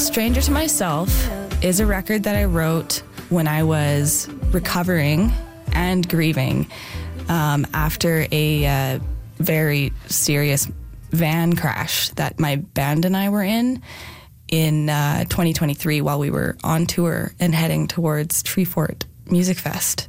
Stranger to Myself is a record that I wrote when I was recovering and grieving after a very serious van crash that my band and I were in 2023 while we were on tour and heading towards Treefort Music Fest.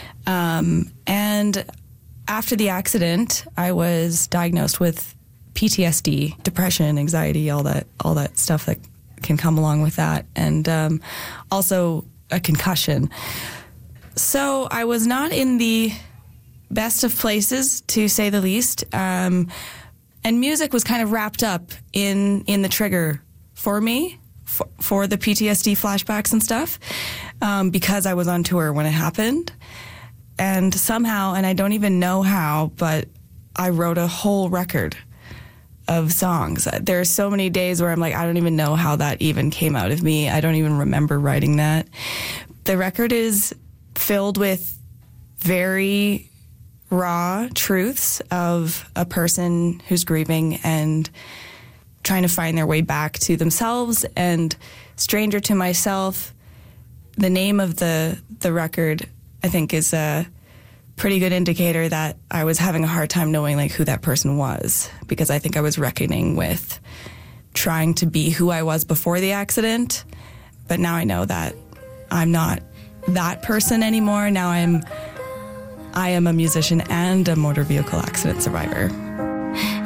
And after the accident, I was diagnosed with PTSD, depression, anxiety, all that stuff that can come along with that, and also a concussion. So I was not in the best of places, to say the least, and music was kind of wrapped up in the trigger for me, for the PTSD flashbacks and stuff, because I was on tour when it happened. And somehow, and I don't even know how, but I wrote a whole record of songs. There are so many days where I'm like, I don't even know how that even came out of me. I don't even remember writing that. The record is filled with very raw truths of a person who's grieving and trying to find their way back to themselves. And Stranger to Myself, the name of the record, I think, is a pretty good indicator that I was having a hard time knowing like who that person was, because I think I was reckoning with trying to be who I was before the accident. But now I know that I'm not that person anymore. Now I am a musician and a motor vehicle accident survivor.